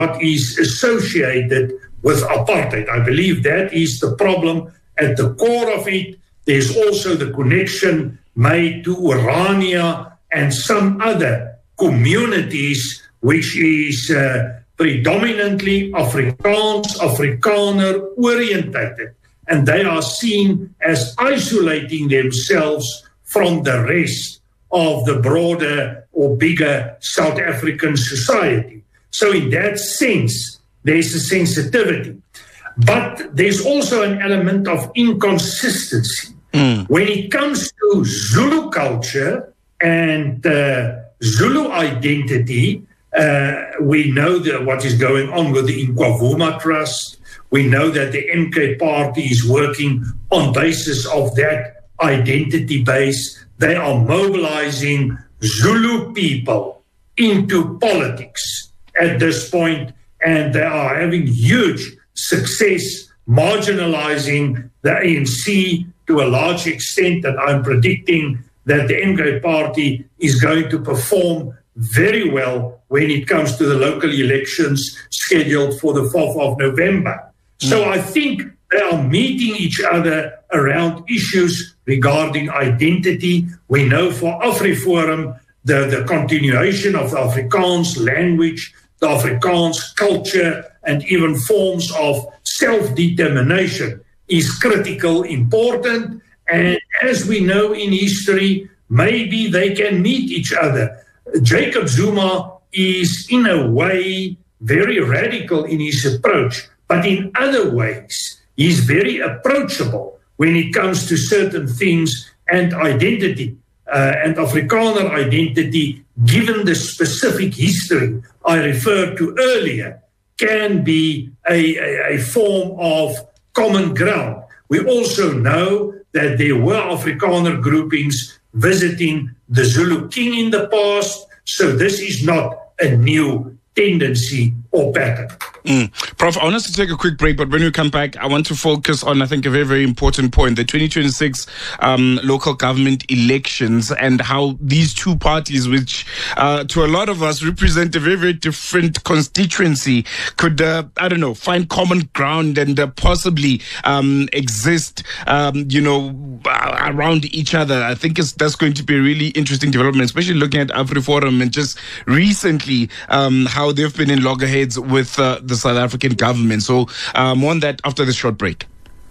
what is associated with apartheid. I believe that is the problem at the core of it. There's also the connection made to Orania and some other communities, which is predominantly Afrikaans, Afrikaner orientated. And they are seen as isolating themselves from the rest of the broader or bigger South African society. So in that sense, there's a sensitivity. But there's also an element of inconsistency. When it comes to Zulu culture and Zulu identity, we know what is going on with the Nkwavuma Trust. We know that the MK Party is working on basis of that identity base. They are mobilizing Zulu people into politics at this point, and they are having huge success marginalizing the ANC to a large extent, that I'm predicting that the MK Party is going to perform very well when it comes to the local elections scheduled for the 4th of November. So I think they are meeting each other around issues regarding identity. We know for AfriForum, the continuation of the Afrikaans language, the Afrikaans culture, and even forms of self-determination is critical, important. And as we know in history, maybe they can meet each other. Jacob Zuma is, in a way, very radical in his approach, but in other ways, he's very approachable when it comes to certain things and identity and Afrikaner identity, given the specific history I referred to earlier, can be a form of common ground. We also know that there were Afrikaner groupings visiting the Zulu king in the past, so this is not a new tendency or pattern. Prof, I want us to take a quick break, but when we come back, I want to focus on, I think, a very, very important point, the 2026 local government elections, and how these two parties, which to a lot of us represent a very, very different constituency, could, find common ground and possibly exist, around each other. I think that's going to be a really interesting development, especially looking at AfriForum and just recently how they've been in loggerheads with the South African government. So on that after this short break.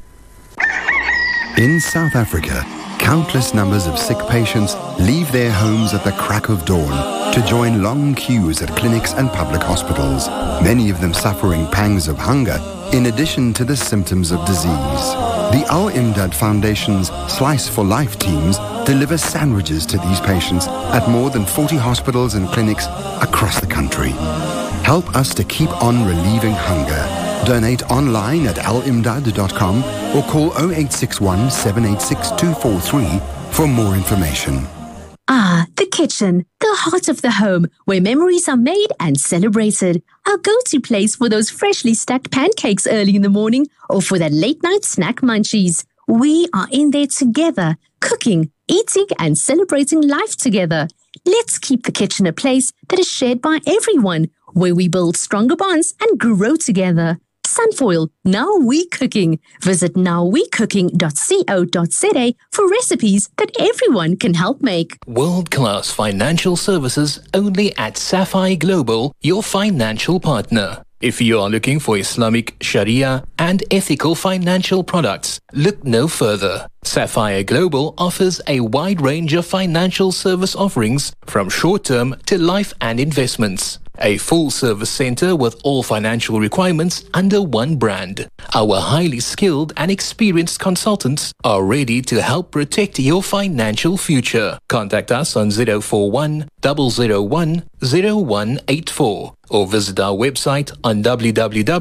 In South Africa, countless numbers of sick patients leave their homes at the crack of dawn to join long queues at clinics and public hospitals, many of them suffering pangs of hunger in addition to the symptoms of disease. The Al Imdad Foundation's Slice for Life teams deliver sandwiches to these patients at more than 40 hospitals and clinics across the country. Help us to keep on relieving hunger. Donate online at alimdad.com or call 0861 786 243 for more information. Ah, the kitchen, the heart of the home, where memories are made and celebrated. Our go-to place for those freshly stacked pancakes early in the morning or for that late-night snack munchies. We are in there together, cooking, eating and celebrating life together. Let's keep the kitchen a place that is shared by everyone, where we build stronger bonds and grow together. Sunfoil, Now We Cooking. Visit nowwecooking.co.za for recipes that everyone can help make. World-class financial services only at Sapphire Global, your financial partner. If you are looking for Islamic, Sharia and ethical financial products, look no further. Sapphire Global offers a wide range of financial service offerings from short-term to life and investments. A full-service center with all financial requirements under one brand. Our highly skilled and experienced consultants are ready to help protect your financial future. Contact us on 041 001 0184 or visit our website on www.sapphire.co.za.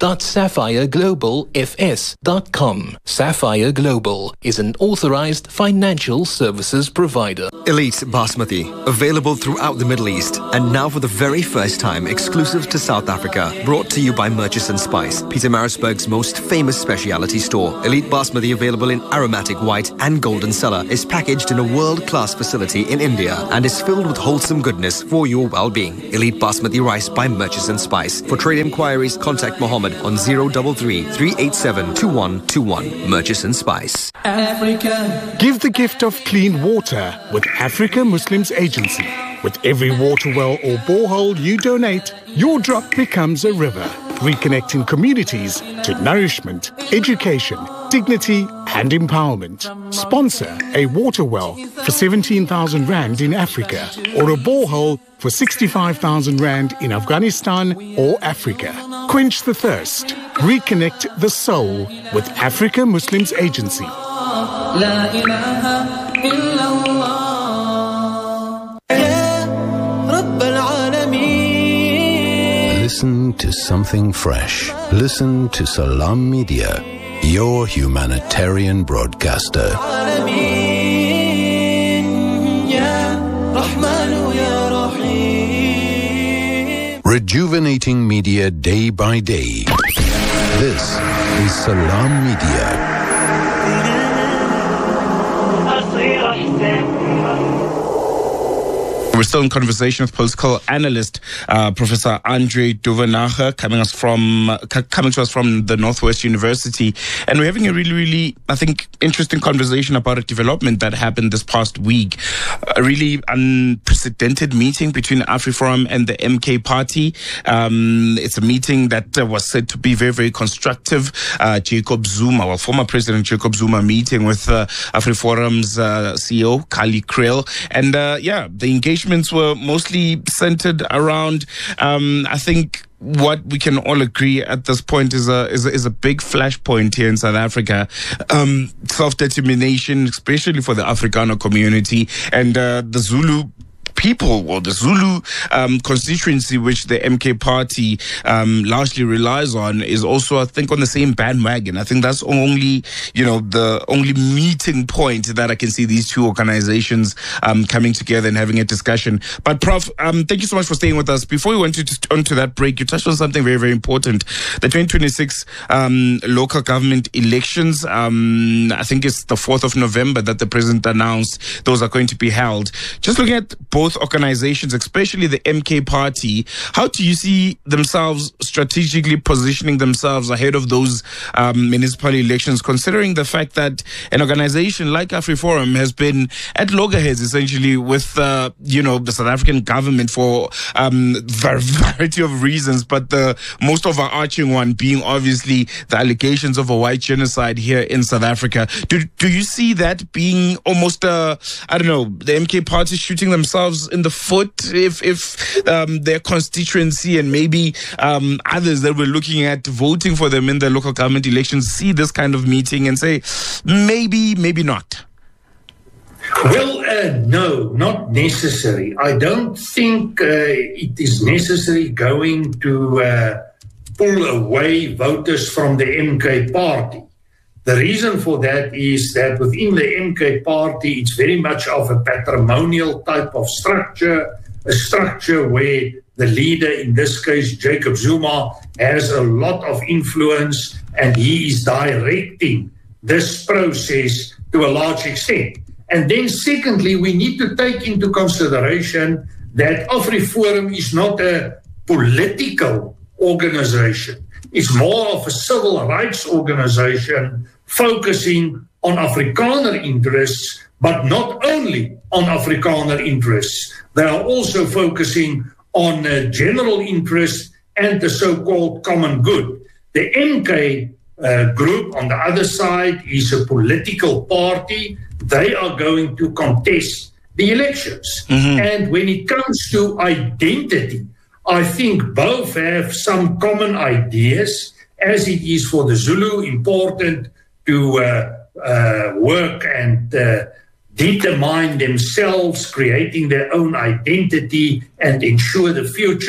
www.sapphireglobalfs.com. Sapphire Global is an authorized financial services provider. Elite Basmati, available throughout the Middle East, and now for the very first time exclusive to South Africa. Brought to you by Murchison Spice, Pietermaritzburg's most famous specialty store. Elite Basmati, available in aromatic white and golden cellar, is packaged in a world-class facility in India and is filled with wholesome goodness for your well-being. Elite Basmati rice by Murchison Spice. For trade inquiries, contact Mohammed on 033 387 2121. Murchison Spice. Africa. Give the gift of clean water with Africa Muslims Agency. With every water well or borehole you donate, your drop becomes a river, reconnecting communities to nourishment, education, dignity and empowerment. Sponsor a water well for 17,000 Rand in Africa or a borehole for 65,000 Rand in Afghanistan or Africa. Quench the thirst. Reconnect the soul with Africa Muslims Agency. La ilaha illallah. Listen to something fresh. Listen to Salam Media, your humanitarian broadcaster. Rejuvenating media day by day. This is Salam Media. We're still in conversation with political analyst Professor Andre Duvenhage, coming to us from the Northwest University, and we're having a really, I think, interesting conversation about a development that happened this past week. A really unprecedented meeting between AfriForum and the MK Party. It's a meeting that was said to be very, very constructive. Jacob Zuma, former President Jacob Zuma, meeting with AfriForum's CEO Kali Krell, and the engagement were mostly centered around, I think, what we can all agree at this point is a big flashpoint here in South Africa. Self-determination, especially for the Afrikaner community, and the Zulu people, or the Zulu constituency, which the MK Party largely relies on, is also, I think, on the same bandwagon. I think that's only, the only meeting point that I can see these two organizations coming together and having a discussion. But Prof, thank you so much for staying with us. Before we went onto that break, you touched on something very, very important. The 2026 local government elections, I think it's the 4th of November that the president announced those are going to be held. Just looking at both organizations, especially the MK Party, how do you see themselves strategically positioning themselves ahead of those municipal elections, considering the fact that an organization like AfriForum has been at loggerheads essentially with the South African government for a variety of reasons, but the most overarching one being obviously the allegations of a white genocide here in South Africa. Do you see that being almost the MK Party shooting themselves in the foot if their constituency and maybe others that were looking at voting for them in the local government elections see this kind of meeting and say, maybe not? Well, no, not necessary. I don't think it is necessarily going to pull away voters from the MK Party. The reason for that is that within the MK Party, it's very much of a patrimonial type of structure, a structure where the leader, in this case, Jacob Zuma, has a lot of influence and he is directing this process to a large extent. And then secondly, we need to take into consideration that AfriForum is not a political organization. It's more of a civil rights organization focusing on Afrikaner interests, but not only on Afrikaner interests. They are also focusing on general interest and the so-called common good. The MK group on the other side is a political party. They are going to contest the elections. Mm-hmm. And when it comes to identity, I think both have some common ideas, as it is for the Zulu important to work and determine themselves, creating their own identity and ensure the future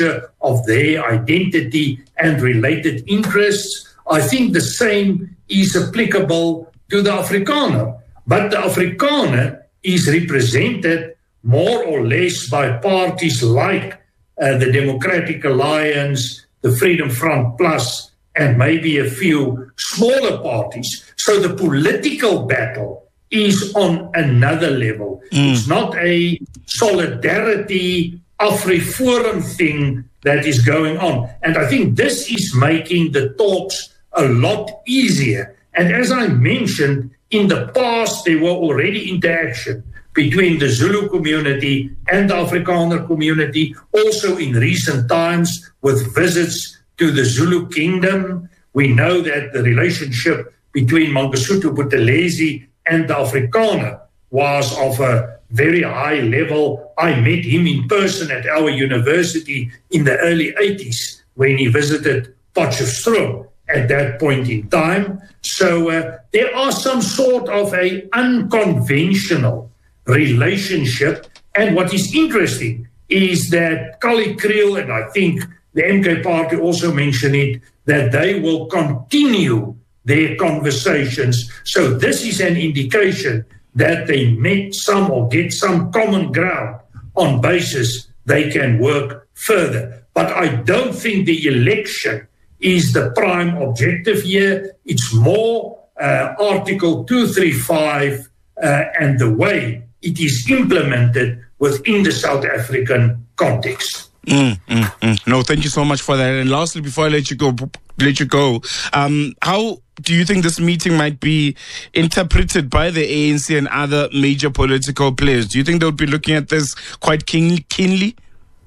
of their identity and related interests. I think the same is applicable to the Afrikaner. But the Afrikaner is represented more or less by parties like the Democratic Alliance, the Freedom Front Plus, and maybe a few smaller parties. So the political battle is on another level. It's not a solidarity AfriForum thing that is going on. And I think this is making the talks a lot easier. And as I mentioned, in the past, there were already interaction between the Zulu community and the Afrikaner community, also in recent times with visits to the Zulu kingdom. We know that the relationship between Mangosuthu Buthelezi and the Afrikaner was of a very high level. I met him in person at our university in the early 80s when he visited Potchefstroom at that point in time. So there are some sort of a unconventional relationship. And what is interesting is that Kali Kriel, and I think the MK Party also mentioned it, that they will continue their conversations. So this is an indication that they met some or get some common ground on basis they can work further. But I don't think the election is the prime objective here. It's more Article 235 and the way it is implemented within the South African context. No, thank you so much for that. And lastly, before I let you go, how do you think this meeting might be interpreted by the ANC and other major political players? Do you think they would be looking at this quite keenly?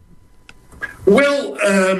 Well,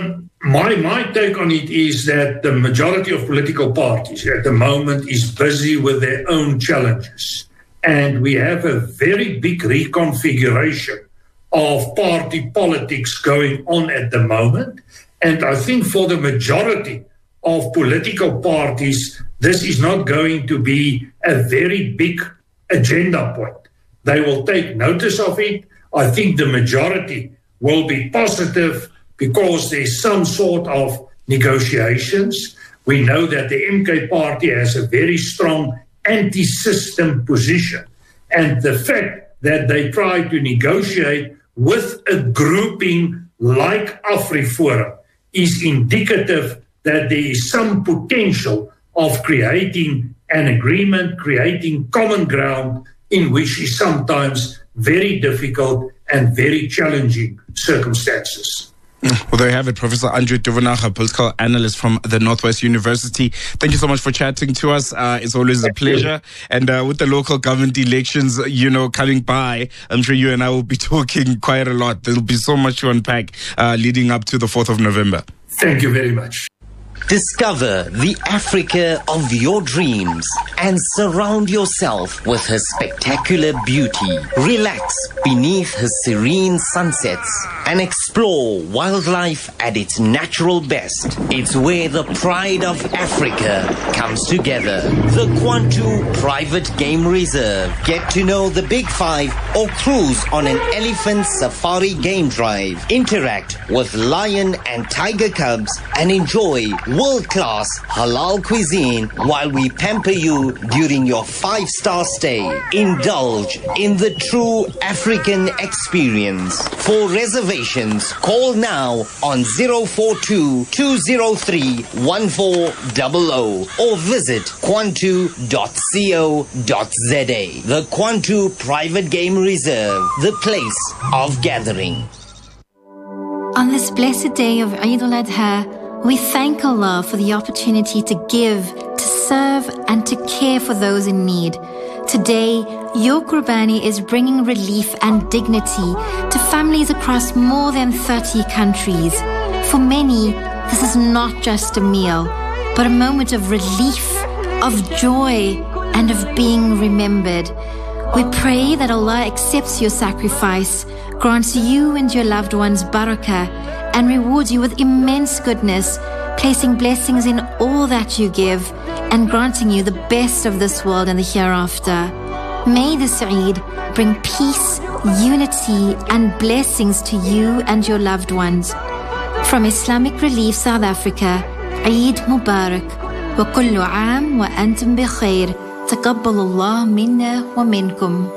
my take on it is that the majority of political parties at the moment is busy with their own challenges. And we have a very big reconfiguration of party politics going on at the moment. And I think for the majority of political parties, this is not going to be a very big agenda point. They will take notice of it. I think the majority will be positive because there's some sort of negotiations. We know that the MK Party has a very strong anti-system position. And the fact that they try to negotiate with a grouping like AfriForum is indicative that there is some potential of creating an agreement, creating common ground in which is sometimes very difficult and very challenging circumstances. Well, there you have it, Professor Andre Duvenage, political analyst from the Northwest University. Thank you so much for chatting to us. It's always a pleasure. And with the local government elections, coming by, I'm sure you and I will be talking quite a lot. There'll be so much to unpack leading up to the 4th of November. Thank you very much. Discover the Africa of your dreams and surround yourself with her spectacular beauty. Relax beneath her serene sunsets and explore wildlife at its natural best. It's where the pride of Africa comes together. The Kwantu Private Game Reserve. Get to know the Big Five or cruise on an elephant safari game drive. Interact with lion and tiger cubs and enjoy world-class halal cuisine while we pamper you during your 5-star stay. Indulge in the true African experience. For reservations, call now on 042-203-1400 or visit kwantu.co.za. The Kwantu Private Game Reserve, the place of gathering. On this blessed day of Eid al-Adha, we thank Allah for the opportunity to give, to serve, and to care for those in need. Today, your Qurbani is bringing relief and dignity to families across more than 30 countries. For many, this is not just a meal, but a moment of relief, of joy, and of being remembered. We pray that Allah accepts your sacrifice, grants you and your loved ones barakah, and rewards you with immense goodness, placing blessings in all that you give and granting you the best of this world and the hereafter. May this Eid bring peace, unity, and blessings to you and your loved ones. From Islamic Relief South Africa, Eid Mubarak. وكل عام وأنتم بخير. تقبل الله منا ومنكم.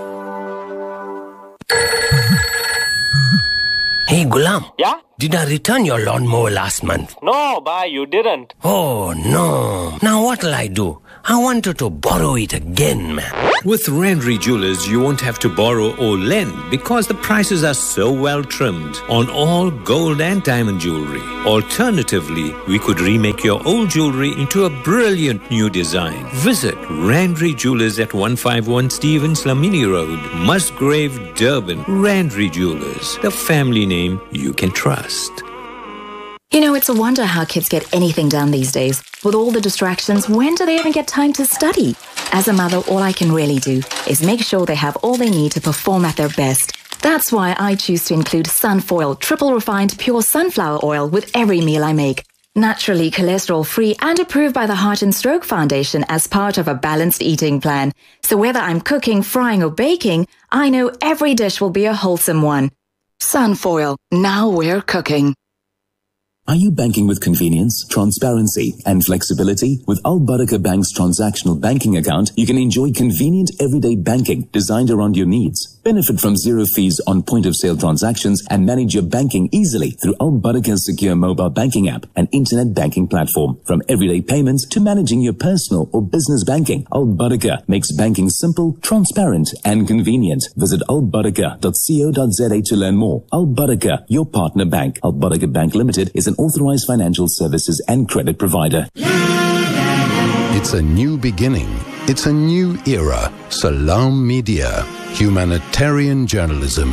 Hey Gulam. Yeah? Did I return your lawnmower last month? No, bye, you didn't. Oh no. Now what'll I do? I wanted to borrow it again, man. With Randry Jewelers, you won't have to borrow or lend because the prices are so well trimmed on all gold and diamond jewelry. Alternatively, we could remake your old jewelry into a brilliant new design. Visit Randry Jewelers at 151 Stevens Lamini Road, Musgrave, Durban. Randry Jewelers, the family name you can trust. You know, it's a wonder how kids get anything done these days. With all the distractions, when do they even get time to study? As a mother, all I can really do is make sure they have all they need to perform at their best. That's why I choose to include Sunfoil triple refined pure sunflower oil with every meal I make. Naturally cholesterol-free and approved by the Heart and Stroke Foundation as part of a balanced eating plan. So whether I'm cooking, frying or baking, I know every dish will be a wholesome one. Sunfoil, now we're cooking. Are you banking with convenience, transparency, and flexibility? With Al Barakah Bank's transactional banking account, you can enjoy convenient everyday banking designed around your needs. Benefit from zero fees on point-of-sale transactions and manage your banking easily through Al Barakah's secure mobile banking app and internet banking platform. From everyday payments to managing your personal or business banking, Al Barakah makes banking simple, transparent, and convenient. Visit albarakah.co.za to learn more. Al Barakah, your partner bank. Al Barakah Bank Limited is an authorized financial services and credit provider. It's a new beginning. It's a new era. Salam Media. Humanitarian journalism.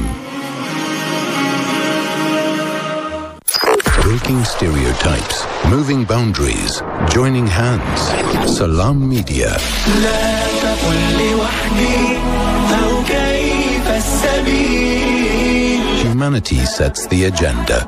Breaking stereotypes. Moving boundaries. Joining hands. Salam Media. Humanity sets the agenda.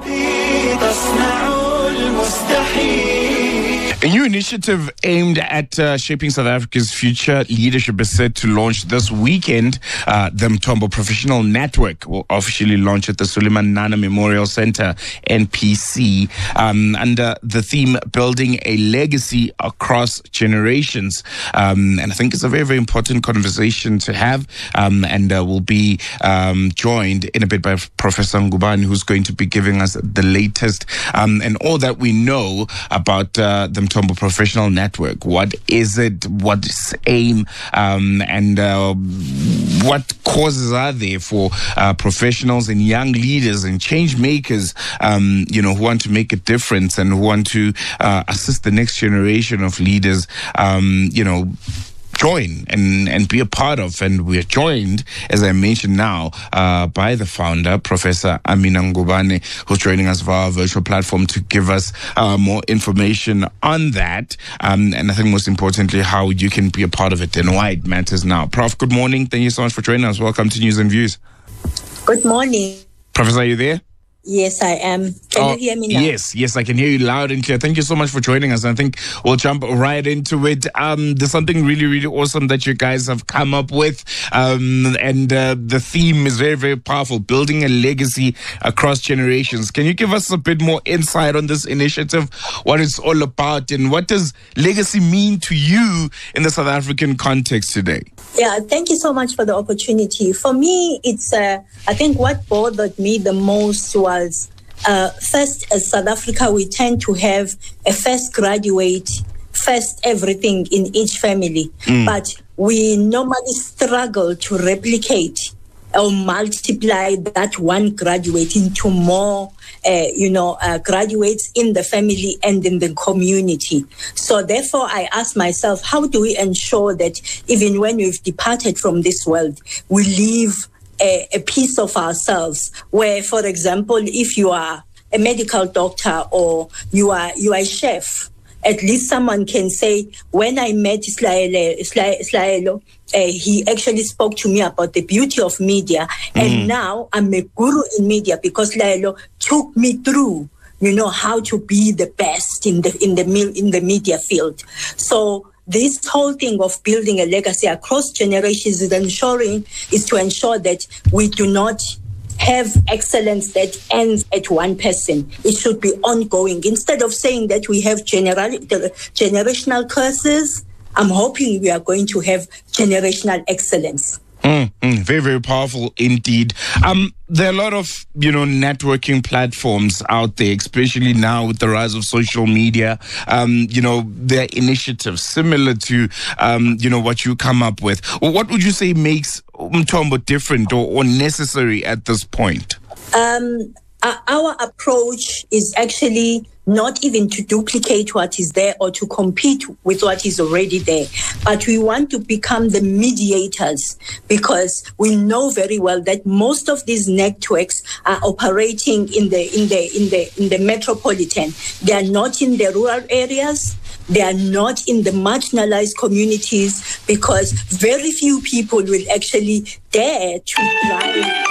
A new initiative aimed at shaping South Africa's future leadership is set to launch this weekend. The Mthombo Professional Network will officially launch at the Suleiman Nana Memorial Center, NPC, under the theme Building a Legacy Across Generations. And I think it's a very, very important conversation to have. And we'll be joined in a bit by Professor Ngubane, who's going to be giving us the latest and all that we know about the Mthombo Professional Network. What is it? What is aim? And what causes are there for professionals and young leaders and change makers, who want to make a difference and who want to assist the next generation of leaders, join and be a part of. And we're joined, as I mentioned now, by the founder, Professor Amina Ngubane, who's joining us via our virtual platform to give us more information on that. And I think most importantly, how you can be a part of it and why it matters now. Prof, good morning. Thank you so much for joining us. Welcome to News and Views. Good morning. Professor, are you there? Yes, I am. Can you hear me now? Yes, I can hear you loud and clear. Thank you so much for joining us. I think we'll jump right into it. There's something really, really awesome that you guys have come up with. And the theme is very, very powerful, building a legacy across generations. Can you give us a bit more insight on this initiative, what it's all about, and what does legacy mean to you in the South African context today? Yeah, thank you so much for the opportunity. For me, it's, I think what bothered me the most was first, as South Africa, we tend to have a first graduate, first everything in each family. But we normally struggle to replicate or multiply that one graduate into more, graduates in the family and in the community. So therefore, I ask myself, how do we ensure that even when we've departed from this world, we leave a piece of ourselves where, for example, if you are a medical doctor or you are a chef, at least someone can say, when I met Slaelo, he actually spoke to me about the beauty of media. And now I'm a guru in media because Slaelo took me through, how to be the best in the media field. So this whole thing of building a legacy across generations is to ensure that we do not have excellence that ends at one person. It should be ongoing. Instead of saying that we have generational curses, I'm hoping we are going to have generational excellence. Very, very powerful indeed. There are a lot of, networking platforms out there, especially now with the rise of social media. There are initiatives similar to, what you come up with. What would you say makes Umthombo different or necessary at this point? Our approach is actually not even to duplicate what is there or to compete with what is already there, but we want to become the mediators, because we know very well that most of these networks are operating in the metropolitan. They are not in the rural areas. They are not in the marginalized communities, because very few people will actually dare to drive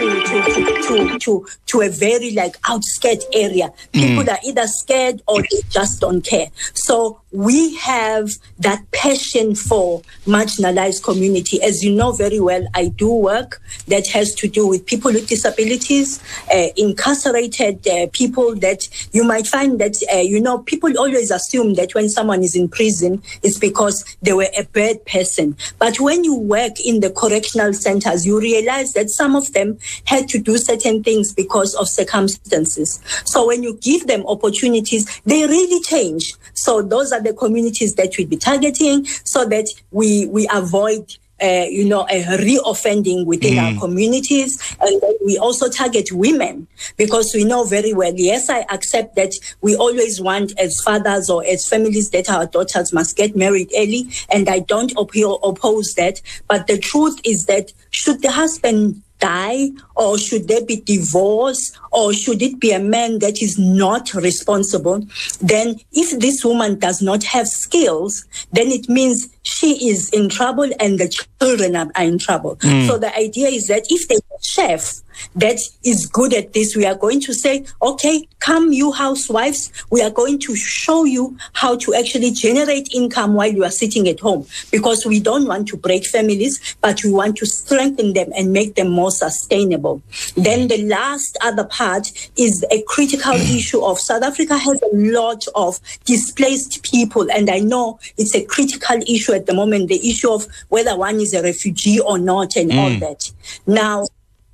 to a very outskirt area. People are either scared or they just don't care. So we have that passion for marginalized community. As you know very well, I do work that has to do with people with disabilities, incarcerated people that you might find that, people always assume that when someone is in prison, it's because they were a bad person. But when you work in the correctional centers, you realize that some of them had to do certain things because of circumstances. So when you give them opportunities, they really change. So those are the communities that we'll be targeting, so that we avoid a reoffending within our communities. And then we also target women, because we know very well, yes, I accept that we always want, as fathers or as families, that our daughters must get married early, and I don't oppose that. But the truth is that should the husband die, or should there be divorce, or should it be a man that is not responsible, then if this woman does not have skills, then it means she is in trouble and the children are in trouble. So the idea is that if there's a chef that is good at this, we are going to say, okay, come you housewives, we are going to show you how to actually generate income while you are sitting at home, because we don't want to break families, but we want to strengthen them and make them more sustainable. Then the last other part is a critical issue of South Africa has a lot of displaced people, and I know it's a critical issue at the moment, the issue of whether one is a refugee or not and all that. Now,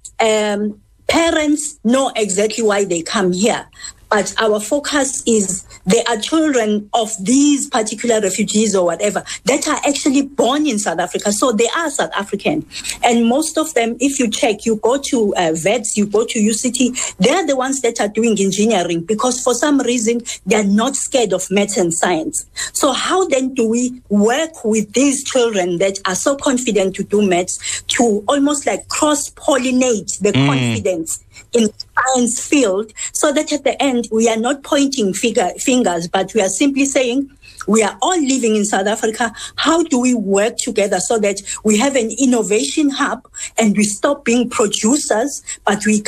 parents know exactly why they come here, but our focus is there are children of these particular refugees or whatever that are actually born in South Africa. So they are South African. And most of them, if you check, you go to VETS, you go to UCT, they're the ones that are doing engineering, because for some reason, they're not scared of maths and science. So how then do we work with these children that are so confident to do maths to almost like cross-pollinate the confidence in the science field, so that at the end we are not pointing fingers, but we are simply saying we are all living in South Africa. How do we work together so that we have an innovation hub and we stop being producers, but we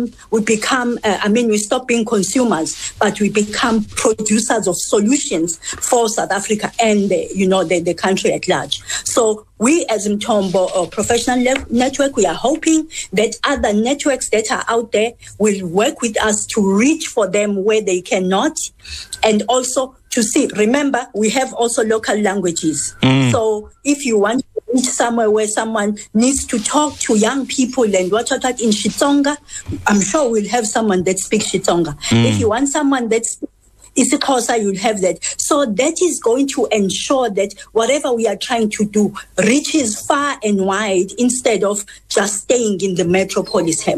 stop being consumers, but we become producers of solutions for South Africa and the country at large. So we as Umthombo Professional Network, we are hoping that other networks that are out there will work with us to reach for them where they cannot, and also to see, remember, we have also local languages. So if you want to reach somewhere where someone needs to talk to young people and what in Xitsonga, I'm sure we'll have someone that speaks Xitsonga. If you want someone that speaks isiXhosa, you'll have that. So that is going to ensure that whatever we are trying to do reaches far and wide, instead of just staying in the metropolitan.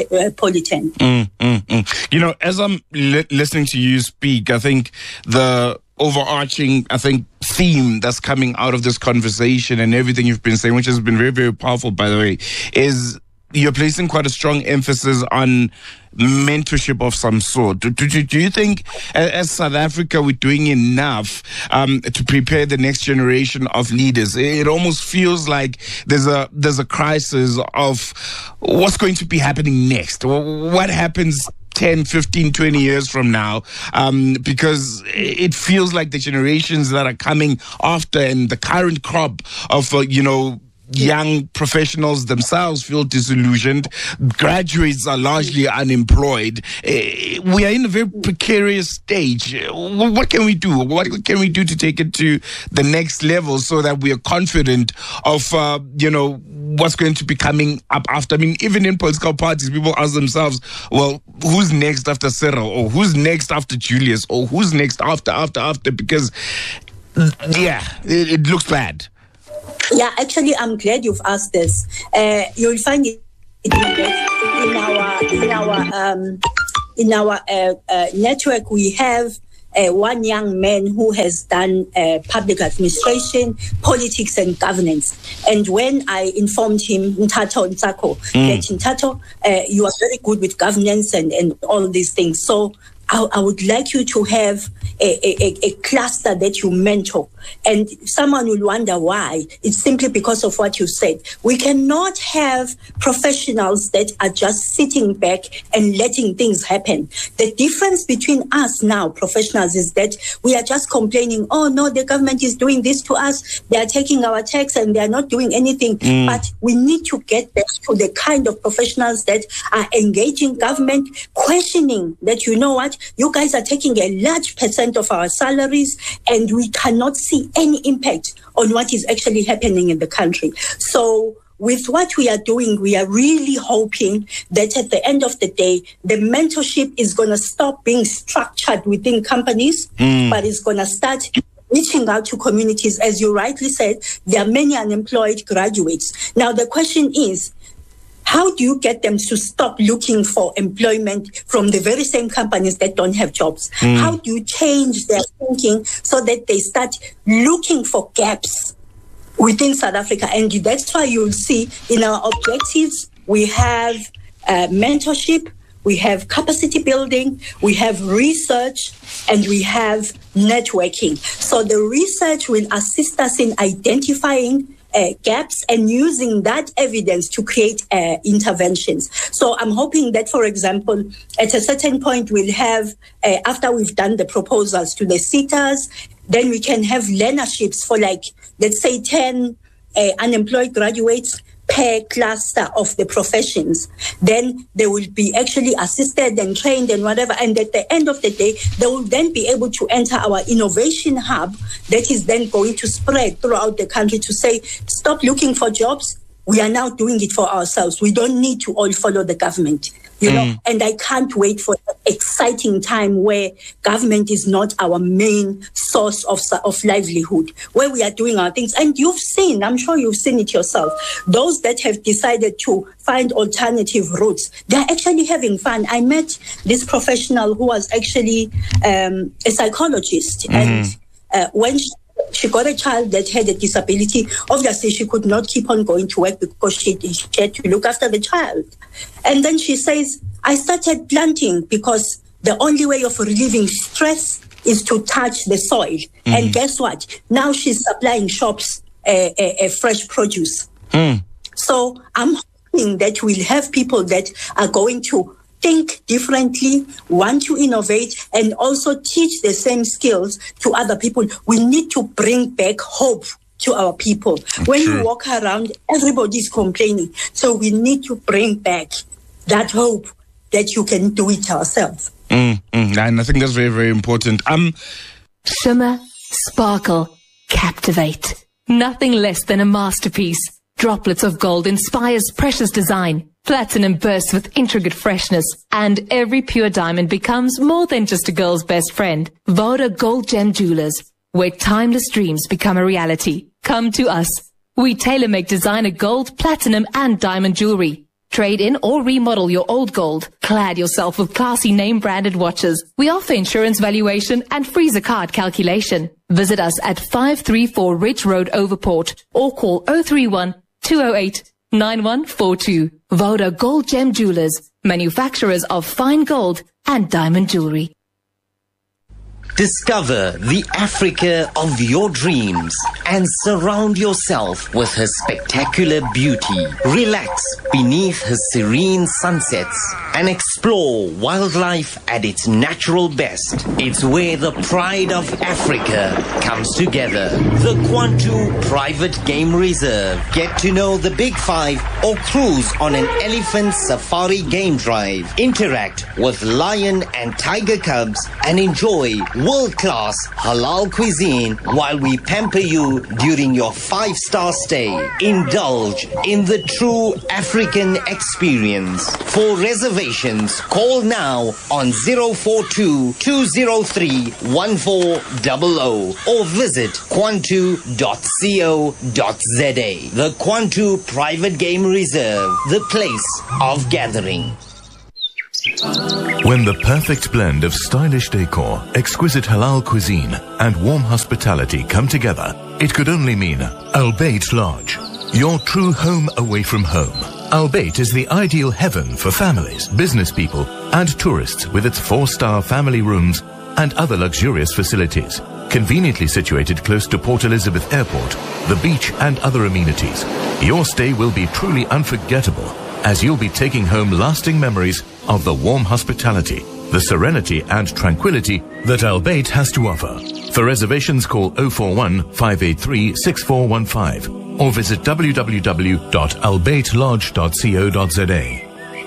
As I'm listening to you speak, I think the overarching, theme that's coming out of this conversation and everything you've been saying, which has been very, very powerful, by the way, is you're placing quite a strong emphasis on mentorship of some sort. Do you think, as South Africa, we're doing enough to prepare the next generation of leaders? It almost feels like there's a crisis of what's going to be happening next. What happens 10, 15, 20 years from now, because it feels like the generations that are coming after and the current crop of, young professionals themselves feel disillusioned. Graduates are largely unemployed. We are in a very precarious stage. What can we do? What can we do to take it to the next level so that we are confident of, what's going to be coming up after? I mean, even in political parties, people ask themselves, well, who's next after Cyril? Or who's next after Julius? Or who's next after? Because, it looks bad. Yeah, actually, I'm glad you've asked this. You'll find it in our network. We have one young man who has done public administration, politics, and governance. And when I informed him, Nthatho Ntsako, that Nthatho, you are very good with governance and all these things. So I would like you to have a cluster that you mentor. And someone will wonder why. It's simply because of what you said. We cannot have professionals that are just sitting back and letting things happen. The difference between us now, professionals, is that we are just complaining, oh no, the government is doing this to us. They are taking our tax and they are not doing anything. But we need to get back to the kind of professionals that are engaging government, questioning that, you know what, you guys are taking a large percent of our salaries and we cannot see any impact on what is actually happening in the country. So with what we are doing, we are really hoping that at the end of the day, the mentorship is going to stop being structured within companies, but it's going to start reaching out to communities. As you rightly said, there are many unemployed graduates. Now, the question is, how do you get them to stop looking for employment from the very same companies that don't have jobs? How do you change their thinking so that they start looking for gaps within South Africa? And that's why you'll see in our objectives, we have mentorship, we have capacity building, we have research, and we have networking. So the research will assist us in identifying gaps and using that evidence to create interventions. So I'm hoping that, for example, at a certain point we'll have, after we've done the proposals to the SETAs, then we can have learnerships for let's say 10 unemployed graduates per cluster of the professions. Then they will be actually assisted and trained and whatever. And at the end of the day, they will then be able to enter our innovation hub that is then going to spread throughout the country to say, stop looking for jobs. We are now doing it for ourselves. We don't need to all follow the government. You know, and I can't wait for that exciting time where government is not our main source of livelihood, where we are doing our things. And you've seen, I'm sure you've seen it yourself, those that have decided to find alternative routes, they're actually having fun. I met this professional who was actually a psychologist. And when she got a child that had a disability, obviously she could not keep on going to work because she had to look after the child. And then she says, I started planting because the only way of relieving stress is to touch the soil. And guess what? Now she's supplying shops a fresh produce. So I'm hoping that we'll have people that are going to think differently, want to innovate, and also teach the same skills to other people. We need to bring back hope to our people. When you walk around, everybody's complaining. So we need to bring back that hope that you can do it yourself. And I think that's very, very important. Shimmer, sparkle, captivate. Nothing less than a masterpiece. Droplets of gold inspires precious design. Platinum bursts with intricate freshness, and every pure diamond becomes more than just a girl's best friend. Voda Gold Gem Jewelers, where timeless dreams become a reality. Come to us. We tailor-make designer gold, platinum, and diamond jewelry. Trade in or remodel your old gold. Clad yourself with classy name-branded watches. We offer insurance valuation and freezer card calculation. Visit us at 534 Ridge Road, Overport, or call 031 208 9142. Voda Gold Gem Jewelers, manufacturers of fine gold and diamond jewelry. Discover the Africa of your dreams and surround yourself with her spectacular beauty. Relax beneath her serene sunsets and explore wildlife at its natural best. It's where the pride of Africa comes together. The Kwantu Private Game Reserve. Get to know the Big Five or cruise on an elephant safari game drive. Interact with lion and tiger cubs and enjoy world-class halal cuisine while we pamper you during your 5-star stay. Indulge in the true African experience. For reservations, call now on 042-203-1400 or visit kwantu.co.za. The Kwantu Private Game Reserve, the place of gathering. When the perfect blend of stylish decor, exquisite halal cuisine, and warm hospitality come together, it could only mean Al Bayt Lodge, your true home away from home. Al Bayt is the ideal heaven for families, business people, and tourists with its 4-star family rooms and other luxurious facilities. Conveniently situated close to Port Elizabeth Airport, the beach, and other amenities, your stay will be truly unforgettable, as you'll be taking home lasting memories of the warm hospitality, the serenity and tranquility that Al Bayt has to offer. For reservations, call 041-583-6415 or visit www.albaytlodge.co.za.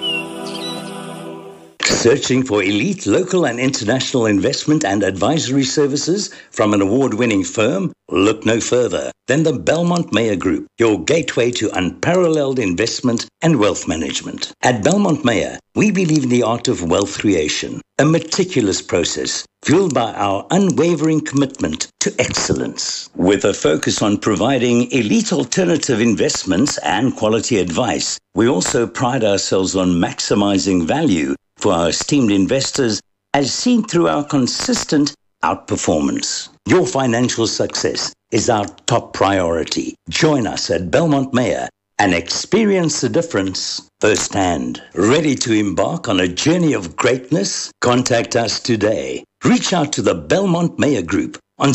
Searching for elite local and international investment and advisory services from an award-winning firm? Look no further than the Belmont Meyer Group, your gateway to unparalleled investment and wealth management. At Belmont Meyer, we believe in the art of wealth creation, a meticulous process fueled by our unwavering commitment to excellence. With a focus on providing elite alternative investments and quality advice, we also pride ourselves on maximizing value for our esteemed investors, as seen through our consistent outperformance. Your financial success is our top priority. Join us at Belmont Meyer and experience the difference firsthand. Ready to embark on a journey of greatness? Contact us today. Reach out to the Belmont Meyer Group on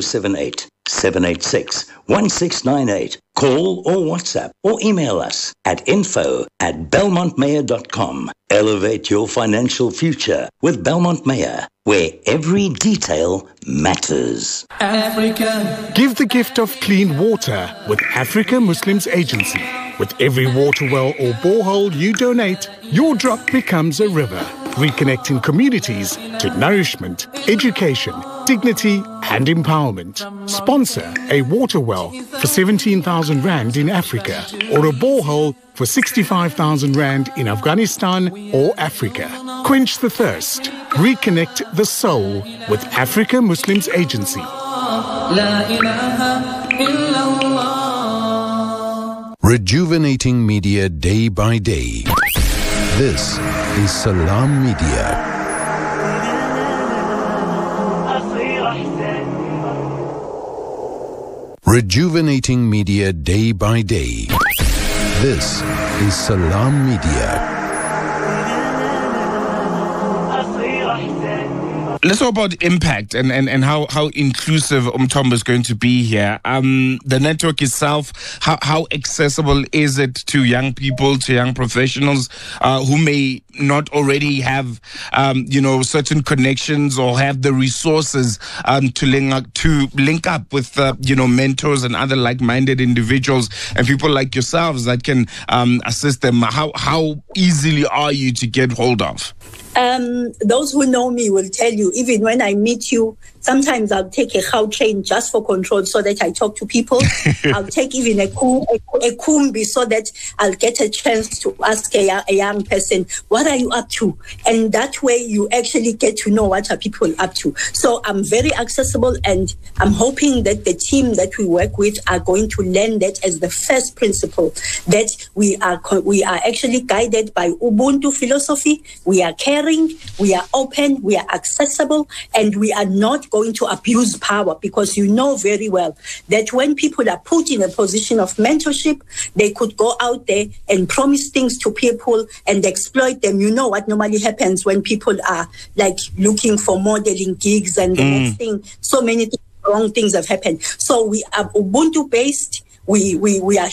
078-786-1698. Call or WhatsApp or email us at info@belmontmeyer.com. Elevate your financial future with Belmont Meyer, where every detail matters. Africa. Give the gift of clean water with Africa Muslims Agency. With every water well or borehole you donate, your drop becomes a river, reconnecting communities to nourishment, education, dignity and empowerment. Sponsor a water well for 17,000 Rand in Africa or a borehole for 65,000 Rand in Afghanistan or Africa. Quench the thirst. Reconnect the soul with Africa Muslims Agency. Rejuvenating media day by day. This is Salam Media. Rejuvenating media day by day. This is Salam Media. Let's talk about impact and how inclusive Umthombo is going to be here. The network itself, how accessible is it to young people, to young professionals who may not already have, certain connections or have the resources to link up with, mentors and other like-minded individuals and people like yourselves that can assist them. How easily are you to get hold of? Those who know me will tell you, even when I meet you, sometimes I'll take a cow train just for control so that I talk to people. I'll take even a kumbi so that I'll get a chance to ask a young person, what are you up to? And that way you actually get to know what are people up to. So I'm very accessible, and I'm hoping that the team that we work with are going to learn that as the first principle, that we are actually guided by Ubuntu philosophy. We are caring, we are open, we are accessible, and we are not going to abuse power, because you know very well that when people are put in a position of mentorship, they could go out there and promise things to people and exploit them. You know what normally happens when people are like looking for modeling gigs, and the next thing, so many wrong things have happened. So we are Ubuntu based. we are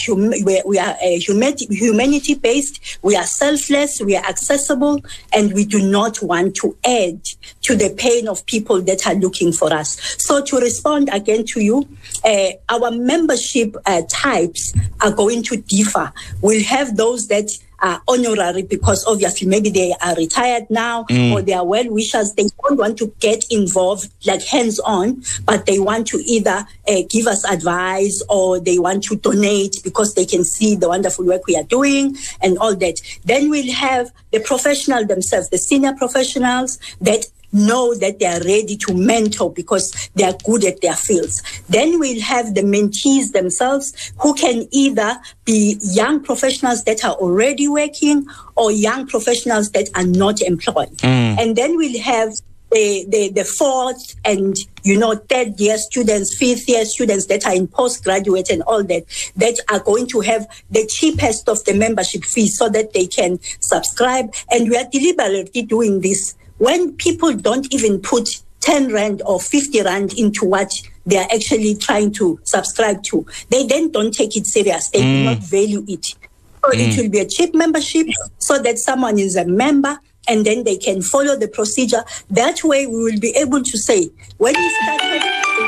humanity based, we are selfless, we are accessible, and we do not want to add to the pain of people that are looking for us. So to respond again to you, our membership types are going to differ. We'll have those that are honorary because obviously maybe they are retired now or they are well-wishers. They don't want to get involved like hands-on, but they want to either give us advice or they want to donate because they can see the wonderful work we are doing and all that. Then we'll have the professional themselves, the senior professionals that know that they are ready to mentor because they are good at their fields. Then we'll have the mentees themselves who can either be young professionals that are already working or young professionals that are not employed. And then we'll have the fourth and third year students, fifth year students that are in postgraduate and all that are going to have the cheapest of the membership fees so that they can subscribe. And we are deliberately doing this when people don't even put 10 Rand or 50 Rand into what they are actually trying to subscribe to. They then don't take it serious. They do not value it. So it will be a cheap membership so that someone is a member and then they can follow the procedure. That way we will be able to say, when we started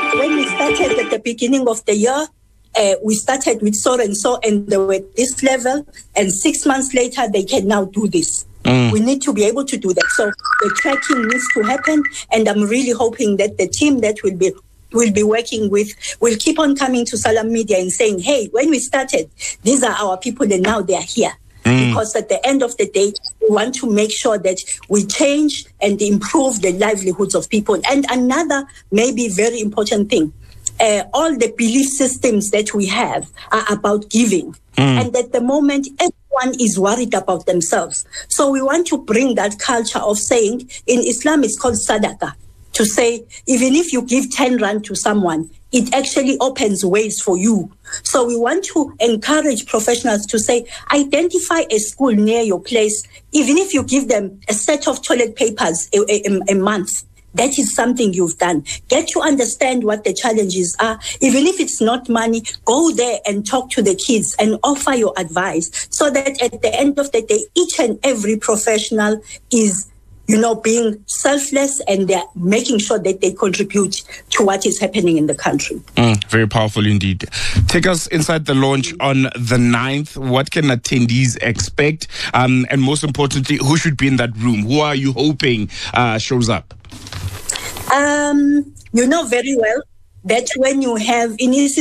at the beginning of the year, we started with so and so and they were at this level, and 6 months later they can now do this. We need to be able to do that. So the tracking needs to happen, and I'm really hoping that the team that we'll be working with will keep on coming to Salam Media and saying, hey, when we started, these are our people and now they are here. Because at the end of the day, we want to make sure that we change and improve the livelihoods of people. And another maybe very important thing, all the belief systems that we have are about giving. And at the moment, everyone is worried about themselves. So we want to bring that culture of saying, in Islam it's called sadaqah, to say, even if you give 10 Rand to someone, it actually opens ways for you. So we want to encourage professionals to say, identify a school near your place, even if you give them a set of toilet papers a month. That is something you've done. Get to understand what the challenges are. Even if it's not money, go there and talk to the kids and offer your advice so that at the end of the day, each and every professional is, being selfless and they're making sure that they contribute to what is happening in the country. Very powerful indeed. Take us inside the launch on the 9th. What can attendees expect? And most importantly, who should be in that room? Who are you hoping shows up? You know very well that when you have when you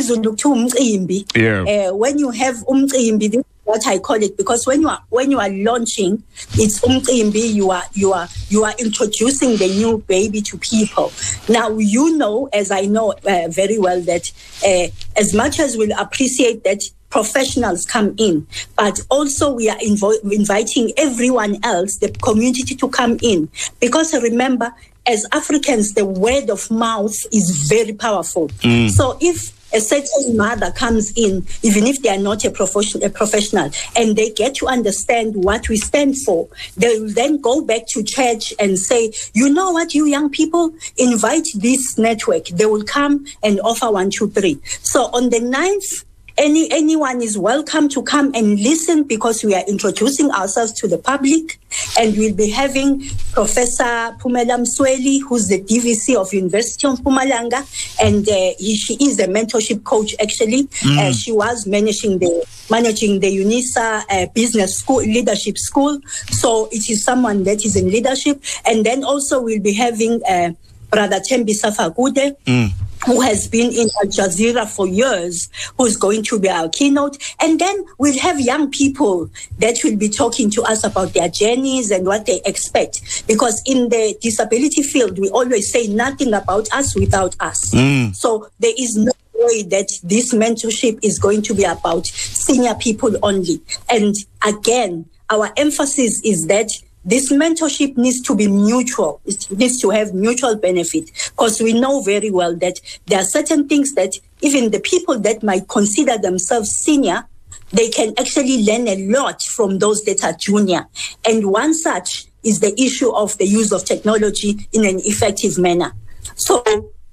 have umcimbi, this is what I call it, because when you are launching, it's umcimbi, you are introducing the new baby to people. Now as I know very well that as much as we'll appreciate that professionals come in, but also we are inviting everyone else, the community, to come in, because remember, as Africans, the word of mouth is very powerful. So if a certain mother comes in, even if they are not a professional, and they get to understand what we stand for, they will then go back to church and say, you know what, you young people, invite this network. They will come and offer 1, 2, 3. So on the 9th, anyone is welcome to come and listen, because we are introducing ourselves to the public, and we'll be having Professor Phumela Msweli, who's the DVC of University of Mpumalanga, and she is a mentorship coach actually. She was managing the UNISA Business School, Leadership School, so it is someone that is in leadership. And then also we'll be having Brother Thembi Safagude, who has been in Al Jazeera for years, who's going to be our keynote. And then we'll have young people that will be talking to us about their journeys and what they expect. Because in the disability field, we always say nothing about us without us. So there is no way that this mentorship is going to be about senior people only. And again, our emphasis is that this mentorship needs to be mutual. It needs to have mutual benefit, because we know very well that there are certain things that even the people that might consider themselves senior, they can actually learn a lot from those that are junior. And one such is the issue of the use of technology in an effective manner. So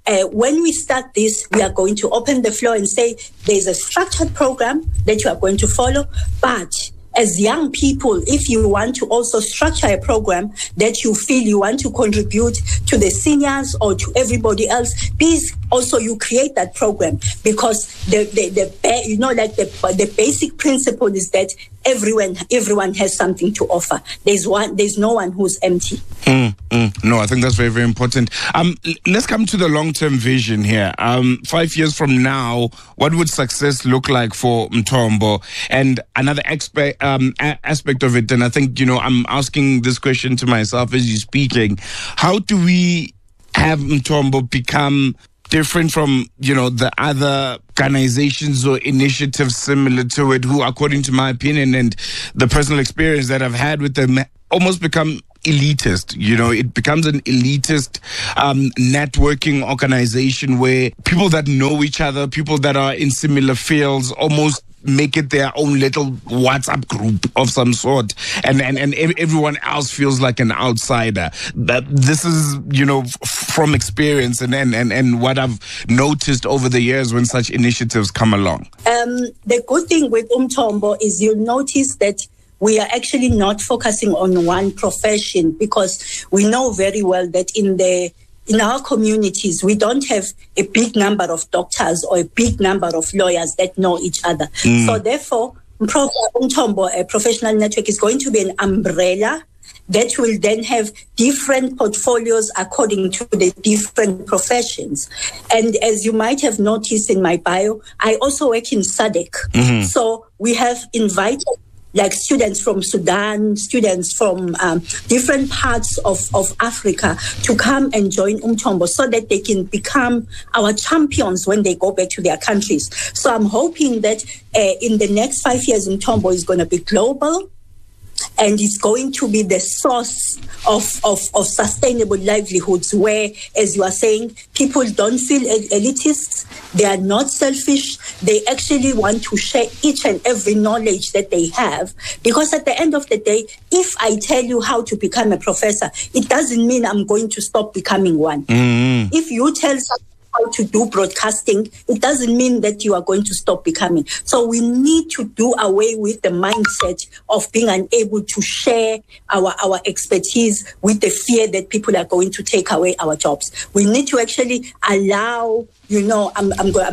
when we start this, we are going to open the floor and say there's a structured program that you are going to follow, but as young people, if you want to also structure a program that you feel you want to contribute to the seniors or to everybody else, please also you create that program, because the basic principle is that everyone has something to offer. There's no one who's empty. No, I think that's very, very important. Let's come to the long-term vision here. 5 years from now, what would success look like for Mthombo? And another aspect of it, and I think, I'm asking this question to myself as you're speaking, how do we have Mthombo become different from, the other organizations or initiatives similar to it, who, according to my opinion and the personal experience that I've had with them, almost become elitist? It becomes an elitist networking organization where people that know each other, people that are in similar fields, almost make it their own little WhatsApp group of some sort, and everyone else feels like an outsider. That this is, from experience and what I've noticed over the years when such initiatives come along. The good thing with Mthombo is you'll notice that we are actually not focusing on one profession, because we know very well that in our communities, we don't have a big number of doctors or a big number of lawyers that know each other. So therefore, Mthombo, a professional network, is going to be an umbrella that will then have different portfolios according to the different professions. And as you might have noticed in my bio, I also work in SADC. So we have invited students from Sudan, students from different parts of Africa to come and join Mthombo so that they can become our champions when they go back to their countries. So I'm hoping that in the next 5 years, Mthombo is going to be global, and it's going to be the source of sustainable livelihoods where, as you are saying, people don't feel elitist. They are not selfish. They actually want to share each and every knowledge that they have. Because at the end of the day, if I tell you how to become a professor, it doesn't mean I'm going to stop becoming one. If you tell someone how to do broadcasting, it doesn't mean that you are going to stop becoming. So we need to do away with the mindset of being unable to share our expertise with the fear that people are going to take away our jobs. We need to actually allow, I'm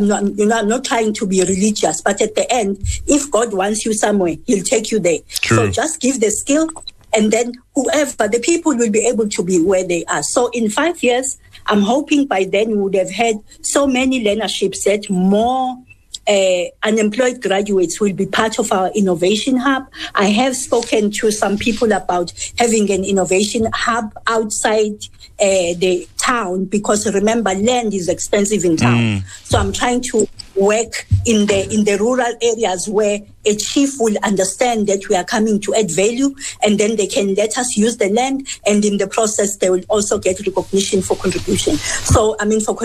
not trying to be religious, but at the end, if God wants you somewhere, He'll take you there. True. So just give the skill, and then the people will be able to be where they are. So in 5 years, I'm hoping by then we would have had so many learnerships that more unemployed graduates will be part of our innovation hub. I have spoken to some people about having an innovation hub outside the town, because remember, land is expensive in town. So I'm trying to work in the rural areas where a chief will understand that we are coming to add value, and then they can let us use the land, and in the process they will also get recognition for contributing. So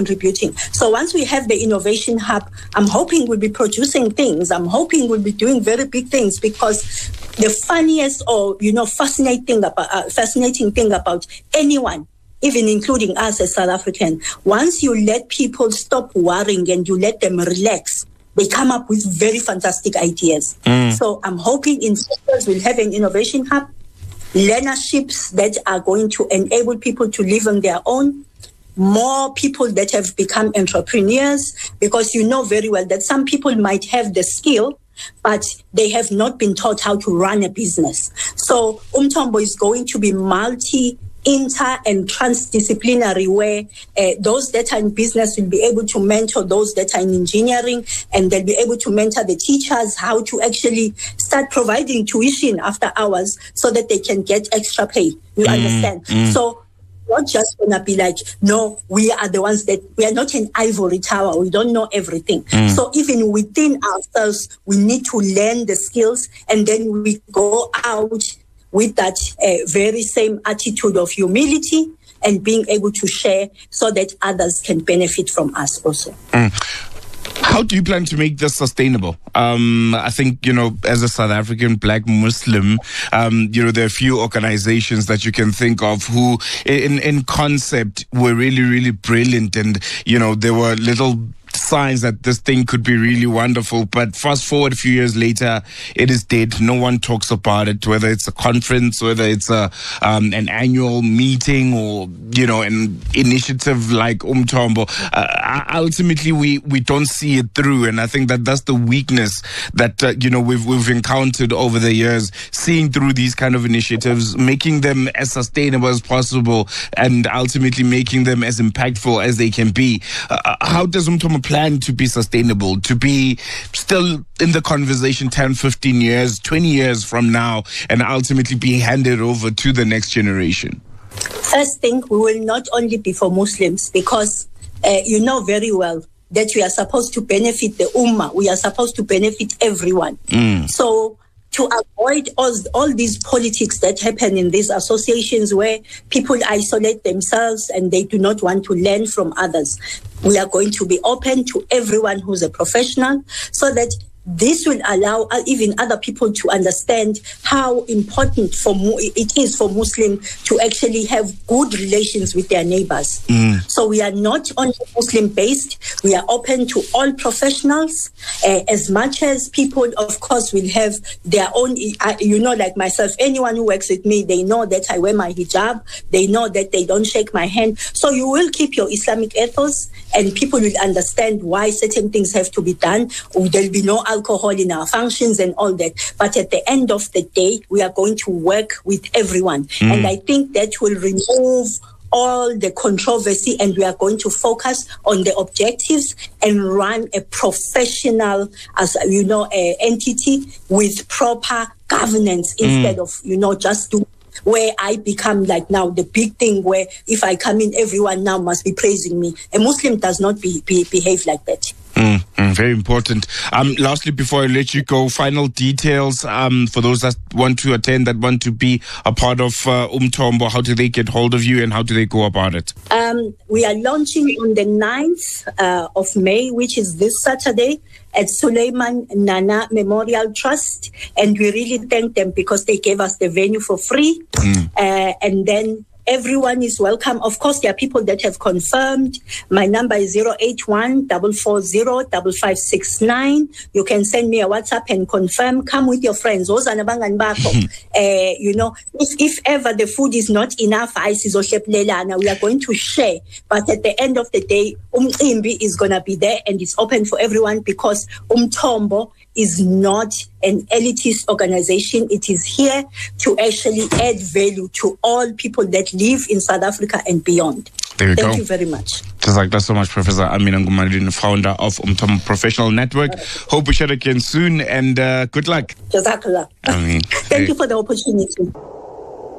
once we have the innovation hub, I'm hoping we'll be producing things. I'm hoping we'll be doing very big things, because the funniest or fascinating thing about anyone, even including us as South African, once you let people stop worrying and you let them relax, they come up with very fantastic ideas. So I'm hoping in 6 years we'll have an innovation hub, learnerships that are going to enable people to live on their own, more people that have become entrepreneurs, because you know very well that some people might have the skill, but they have not been taught how to run a business. So Mthombo is going to be inter and transdisciplinary, where those that are in business will be able to mentor those that are in engineering, and they'll be able to mentor the teachers how to actually start providing tuition after hours so that they can get extra pay. You understand? So not just going to be like, no, we are the ones that, we are not an ivory tower. We don't know everything. So even within ourselves, we need to learn the skills, and then we go out with that very same attitude of humility and being able to share so that others can benefit from us also. How do you plan to make this sustainable? I think, as a South African black Muslim, there are a few organizations that you can think of who in concept were really, really brilliant, and, there were little signs that this thing could be really wonderful, but fast forward a few years later, it is dead. No one talks about it, whether it's a conference, whether it's an annual meeting, or an initiative like Umthombo. Ultimately, we don't see it through, and I think that's the weakness that we've encountered over the years. Seeing through these kind of initiatives, making them as sustainable as possible, and ultimately making them as impactful as they can be. How does Umthombo plan to be sustainable, to be still in the conversation 10, 15 years, 20 years from now, and ultimately be handed over to the next generation? First thing, we will not only be for Muslims, because you know very well that we are supposed to benefit the Ummah. We are supposed to benefit everyone. So to avoid all these politics that happen in these associations where people isolate themselves and they do not want to learn from others, we are going to be open to everyone who's a professional, so that this will allow even other people to understand how important it is for Muslims to actually have good relations with their neighbors. So we are not only Muslim-based, we are open to all professionals, as much as people, of course, will have their own, like myself, anyone who works with me, they know that I wear my hijab, they know that they don't shake my hand. So you will keep your Islamic ethos, and people will understand why certain things have to be done. There'll be no alcohol in our functions and all that. But at the end of the day, we are going to work with everyone. And I think that will remove all the controversy, and we are going to focus on the objectives and run a professional, entity with proper governance instead of, just do where I become like now the big thing where if I come in, everyone now must be praising me. A Muslim does not behave like that. Very important. Lastly, before I let you go, final details for those that want to attend, that want to be a part of Umthombo. How do they get hold of you, and how do they go about it? We are launching on the 9th of May, which is this Saturday, at Suleiman Nana Memorial Trust. And we really thank them because they gave us the venue for free. And then everyone is welcome. Of course, there are people that have confirmed. My number is 081-440-5569. You can send me a WhatsApp and confirm. Come with your friends. If ever the food is not enough, we are going to share. But at the end of the day, Umcimbi is going to be there, and it's open for everyone, because Umthombo is not an elitist organization. It is here to actually add value to all people that live in South Africa and beyond. There you go. Thank you very much. Jazakallah so much, Professor Amina Ngumadini, founder of Umthombo Professional Network. Hope we chat again soon, and good luck. Jazakallah. Thank you for the opportunity.